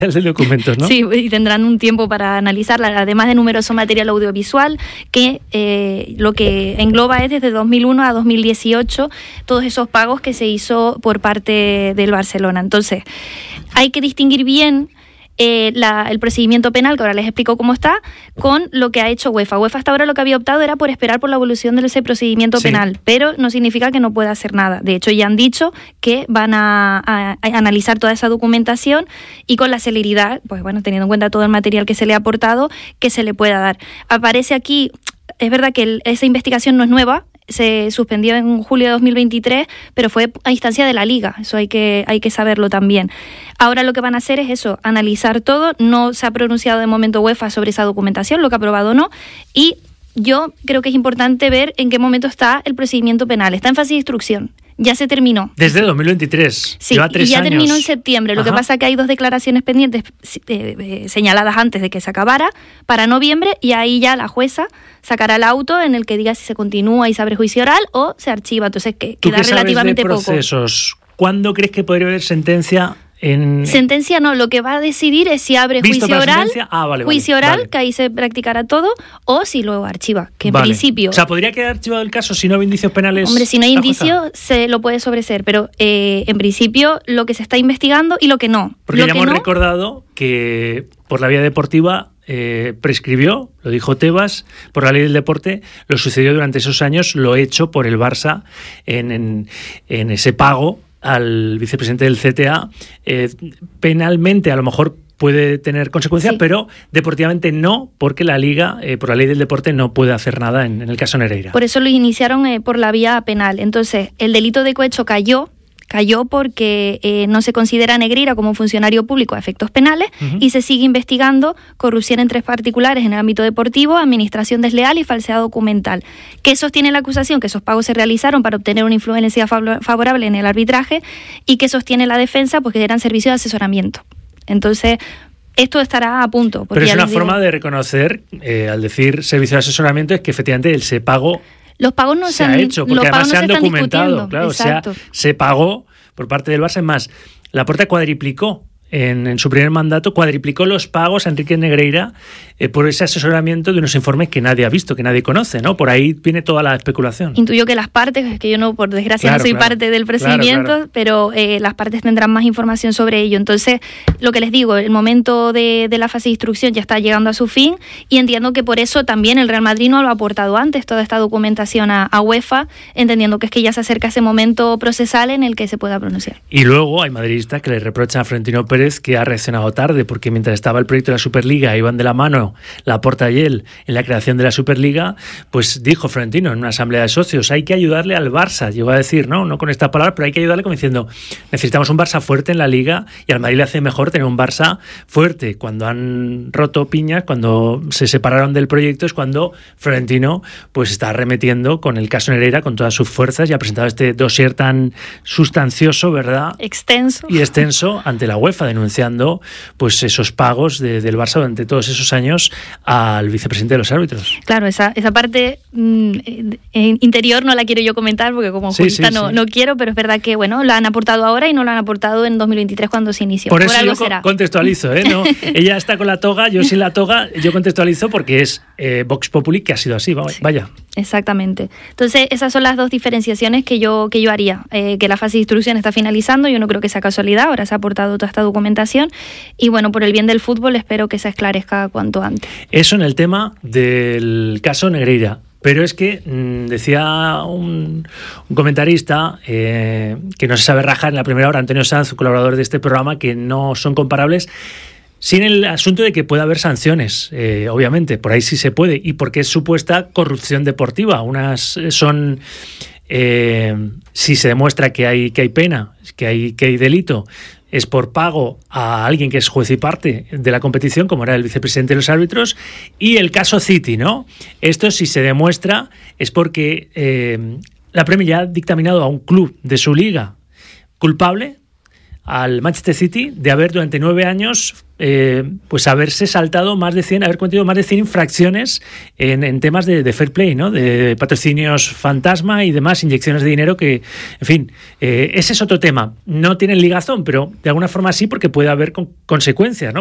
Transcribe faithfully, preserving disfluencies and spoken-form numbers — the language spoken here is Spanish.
de documentos, ¿no? Sí, y tendrán un tiempo para analizarla, además de numeroso material audiovisual que eh, lo que engloba es desde dos mil uno a dos mil dieciocho todos esos pagos que se hizo por parte del Barcelona. Entonces, hay que distinguir bien Eh, la, el procedimiento penal, que ahora les explico cómo está, con lo que ha hecho UEFA. UEFA hasta ahora lo que había optado era por esperar por la evolución de ese procedimiento sí. penal, pero no significa que no pueda hacer nada. De hecho, ya han dicho que van a, a, a analizar toda esa documentación y con la celeridad, pues bueno, teniendo en cuenta todo el material que se le ha aportado, que se le pueda dar. Aparece aquí, es verdad que el, esa investigación no es nueva, se suspendió en julio de dos mil veintitrés, pero fue a instancia de la Liga, eso hay que, hay que saberlo también. Ahora lo que van a hacer es eso, analizar todo, no se ha pronunciado de momento UEFA sobre esa documentación, lo que ha aprobado o no, y yo creo que es importante ver en qué momento está el procedimiento penal. Está en fase de instrucción. Ya se terminó. Desde dos mil veintitrés. Sí, lleva tres y ya años. terminó en septiembre. Lo Ajá. que pasa es que hay dos declaraciones pendientes eh, eh, señaladas antes de que se acabara para noviembre, y ahí ya la jueza sacará el auto en el que diga si se continúa y se abre juicio oral o se archiva. Entonces que ¿Tú queda qué sabes relativamente de procesos? poco. ¿Cuándo crees que podría haber sentencia? En... Sentencia no, lo que va a decidir es si abre ¿Visto juicio para oral, sentencia? Ah, vale, juicio vale, oral, vale. que ahí se practicará todo, o si luego archiva, que en Vale. principio... O sea, ¿podría quedar archivado el caso si no hay indicios penales? Hombre, si no hay la jueza? indicios, se lo puede sobreseer, pero eh, en principio lo que se está investigando y lo que no. Porque lo ya que hemos no, recordado que por la vía deportiva eh, prescribió, lo dijo Tebas, por la ley del deporte, lo sucedió durante esos años, lo hecho por el Barça en, en, en ese pago al vicepresidente del C T A. Eh, penalmente a lo mejor puede tener consecuencias, sí. pero deportivamente no, porque la Liga, eh, por la ley del deporte, no puede hacer nada en, en el caso Negreira. Por eso lo iniciaron eh, por la vía penal. Entonces, el delito de cohecho cayó, cayó porque eh, no se considera a Negreira como un funcionario público a efectos penales uh-huh. y se sigue investigando corrupción entre particulares en el ámbito deportivo, administración desleal y falsedad documental. ¿Qué sostiene la acusación? Que esos pagos se realizaron para obtener una influencia favorable en el arbitraje, y que sostiene la defensa porque eran servicios de asesoramiento. Entonces, esto estará a punto. Pero es una digo, forma de reconocer, eh, al decir servicio de asesoramiento, es que efectivamente ese pago los pagos no se, se ha han, hecho, porque los además pagos se no han se están documentado, claro, o sea, se pagó por parte del Barça. Es más, Laporta cuadriplicó en, en su primer mandato, cuadriplicó los pagos a Enrique Negreira eh, por ese asesoramiento de unos informes que nadie ha visto, que nadie conoce, ¿no? Por ahí viene toda la especulación. Intuyo que las partes, que yo no, por desgracia, claro, no soy claro, parte del procedimiento, claro, claro. pero eh, las partes tendrán más información sobre ello. Entonces, lo que les digo, el momento de, de la fase de instrucción ya está llegando a su fin, y entiendo que por eso también el Real Madrid no lo ha aportado antes, toda esta documentación a, a UEFA, entendiendo que es que ya se acerca ese momento procesal en el que se pueda pronunciar. Y luego hay madridistas que le reprochan a Florentino Pérez que ha reaccionado tarde, porque mientras estaba el proyecto de la Superliga, iban de la mano Laporta y él en la creación de la Superliga, pues dijo Florentino en una asamblea de socios, hay que ayudarle al Barça, llegó a decir, no, no con estas palabras, pero hay que ayudarle como diciendo, necesitamos un Barça fuerte en la Liga, y al Madrid le hace mejor tener un Barça fuerte. Cuando han roto piñas, cuando se separaron del proyecto, es cuando Florentino pues está arremetiendo con el caso Negreira con todas sus fuerzas, y ha presentado este dossier tan sustancioso, ¿verdad? Extenso. Y extenso ante la UEFA, denunciando pues esos pagos de, del Barça durante todos esos años al vicepresidente de los árbitros. Claro, esa, esa parte mmm, eh, interior no la quiero yo comentar, porque como sí, jurista sí, no, sí. no quiero, pero es verdad que bueno, la han aportado ahora y no la han aportado en dos mil veintitrés cuando se inició. Por, Por eso algo yo será. contextualizo, ¿eh? No, ella está con la toga, yo sin la toga, yo contextualizo porque es eh, Vox Populi, que ha sido así, vaya. Sí, exactamente. Entonces, esas son las dos diferenciaciones que yo, que yo haría. Eh, que la fase de instrucción está finalizando, yo no creo que sea casualidad, ahora se ha aportado toda esta documentación, y bueno, por el bien del fútbol espero que se esclarezca cuanto antes. Eso en el tema del caso Negreira. Pero es que mmm, decía un, un comentarista eh, que no se sabe rajar en la primera hora, Antonio Sanz, colaborador de este programa, que no son comparables, sin el asunto de que pueda haber sanciones, eh, obviamente, por ahí sí se puede, y porque es supuesta corrupción deportiva. Unas son, eh, si se demuestra que hay, que hay pena, que hay, que hay delito, es por pago a alguien que es juez y parte de la competición, como era el vicepresidente de los árbitros, y el caso City, ¿no? Esto, si se demuestra, es porque eh, la Premier ya ha dictaminado a un club de su liga culpable, al Manchester City de haber durante nueve años eh, pues haberse saltado más de cien, haber cometido más de cien infracciones en, en temas de, de fair play, ¿no? De patrocinios fantasma y demás, inyecciones de dinero que, en fin, eh, ese es otro tema. No tienen ligazón, pero de alguna forma sí, porque puede haber con, consecuencias, ¿no?